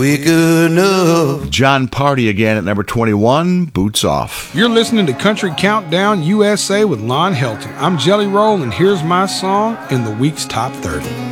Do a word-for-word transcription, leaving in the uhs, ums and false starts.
Quick enough. John Party again at number twenty-one, Boots Off. You're listening to Country Countdown U S A with Lon Helton. I'm Jelly Roll, and here's my song in the week's top thirty.